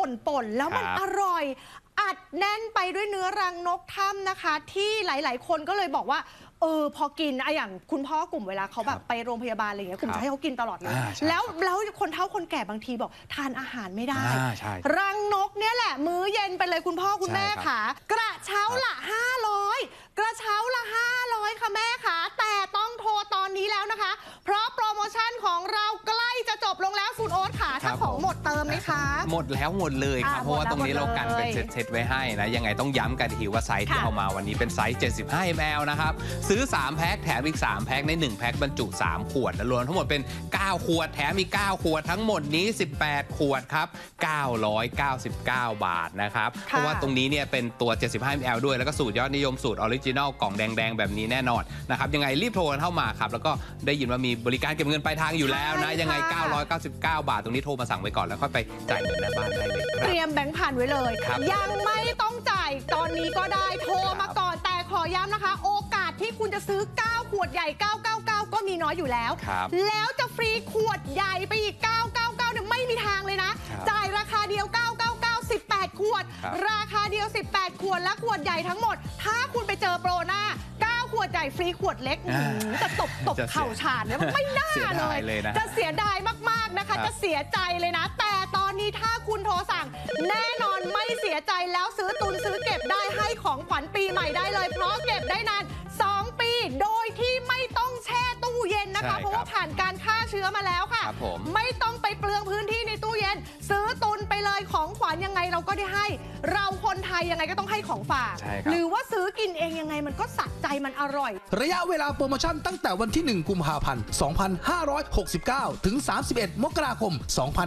ป่นๆแล้วมันอร่อยอัดแน่นไปด้วยเนื้อรังนกถ้ำนะคะที่หลายๆคนก็เลยบอกว่าพอกินอย่างคุณพ่อกลุ่มเวลาเขาแบบไปโรงพยาบาลอะไรอย่างเงี้ยกลุ่มจะให้เขากินตลอดเลยแล้วคนเฒ่าคนแก่บางทีบอกทานอาหารไม่ได้รังนกเนี่ยแหละมื้อเย็นไปเลยคุณพ่อคุณแม่ค่ะกระเช้าละ500กระเช้าละ500ค่ะแม่ค่ะแต่ต้องโทรตอนนี้แล้วนะคะเพราะโปรโมชั่นของเราใกล้จะจบลงแล้วคุณโอ๊ตค่ะถ้าของหมดเติมไหมคะหมดแล้วหมดเลยครับเพราะว่าตรงนี้เรากันเป็นเซตไว้ให้นะยังไงต้องย้ำกันทีว่าไซส์ที่เอามาวันนี้เป็นไซส์75 ml นะครับซื้อ3แพ็คแถมอีก3แพ็คใน1แพ็คบรรจุ3ขวดรวมทั้งหมดเป็น9ขวดแถมอีก9ขวดทั้งหมดนี้18ขวดครับ999 บาทนะครับเพราะว่าตรงนี้เนี่ยเป็นตัว75 ml ด้วยแล้วก็สูตรยอดนิยมสูตรออริจินัลกล่องแดงๆแบบนี้แน่นอนนะครับยังไงรีบโทรกันเข้ามาครับแล้วก็ได้ยินว่ามีบริการเก็บเงินปลายทางอยู่แล้วนะยังไง999 บาทตรงนี้โทรมาสั่งไว้ก่อนแล้วค่อยไปจ่ายเงินหน้าบ้านได้เลยเตรียมแบงค์พันไว้เลยยังไม่ต้องจ่ายตอนนี้ก็ได้โทรมาก่อนแต่ขอย้ำนะคะโอกาสที่คุณจะซื้อ9ขวดใหญ่999ก็มีน้อยอยู่แล้วแล้วจะฟรีขวดใหญ่ไปอีก999เนี่ยไม่มีทางเลยนะจ่ายราคาเดียว999 18ขวดราคาเดียว18ขวดและขวดใหญ่ทั้งหมดถ้าคุณไปเจอโปรหน้า9ขวดใหญ่ฟรีขวดเล็กจะตบเข่าฉาดเนี่ยไม่น่าเลยจะเสียดายมากๆนะคะจะเสียใจเลยนะแต่ตอนนี้ถ้าคุณโทรสั่งแน่นอนไม่เสียใจแล้วซื้อตุนซื้อเก็บได้ให้ของขวัญปีใหม่ได้เลยเพราะเก็บได้นาน2 ปีโดยที่ไม่ต้องแช่ตู้เย็นนะคะเพราะว่าผ่านการฆ่าเชื้อมาแล้วค่ะไม่ต้องไปเปลืองพื้นที่ในตู้เย็นซื้อตุนไปเลยของขวัญยังไงเราก็ได้ให้เราคนไทยยังไงก็ต้องให้ของฝากหรือว่าซื้อกินเองยังไงมันก็สะใจมันอร่อยระยะเวลาโปรโมชั่นตั้งแต่วันที่1กุมภาพันธ์2569ถึง31มกราคม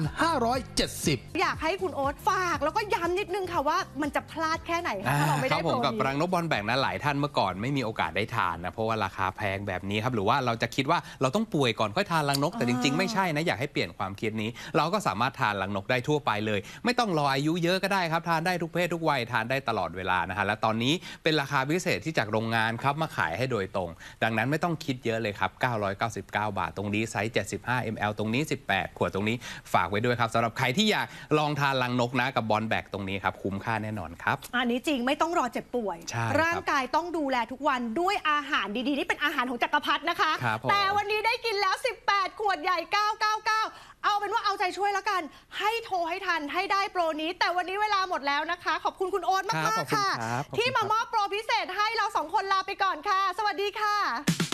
2570 อยากให้คุณโอ๊ตฝากแล้วก็ย้ำนิดนึงค่ะว่ามันจะพลาดแค่ไหนคะถ้าเราไม่ได้โปรนี้กับรังนกบอลแบ่งนะหลายท่านเมื่อก่อนไม่มีโอกาสได้ทานนะเพราะว่าราคาแพงแบบนี้ครับหรือว่าเราจะคิดว่าเราต้องป่วยก่อนค่อยทานรังนกแต่จริงๆไม่ใช่นะอยากให้เปลี่ยนความคิดนี้เราก็สามารถทานรังนกได้ทั่วไปเลยไม่ต้องรออายุเยอะก็ได้ครับทานได้ทุกเพศทุกวัยทานได้ตลอดเวลานะฮะและตอนนี้เป็นราคาพิเศษที่จากโรงงานครับมาขายให้โดยตรงดังนั้นไม่ต้องคิดเยอะเลยครับ999 บาทตรงนี้ไซส์75 ml ตรงนี้18ขวดตรงนี้ฝากไว้ด้วยครับสำหรับใครที่อยากลองทานรังนกนะกับบอลแบกตรงนี้ครับคุ้มค่าแน่นอนครับอันนี้จริงไม่ต้องรอเจ็บป่วยร่างกายต้องดูแลทุกวันด้วยอาหารดีๆนี่เป็นอาหารของจักรพรรดินะคะแต่วันนี้ได้กินแล้ว18ขวดใหญ่999เอาเป็นว่าเอาใจช่วยแล้วกันให้โทรให้ทันให้ได้โปรนี้แต่วันนี้เวลาหมดแล้วนะคะขอบคุณคุณโอ๊ตมากๆค่ะที่มามอบโปรพิเศษให้เรา2 คนลาไปก่อนค่ะสวัสดีค่ะ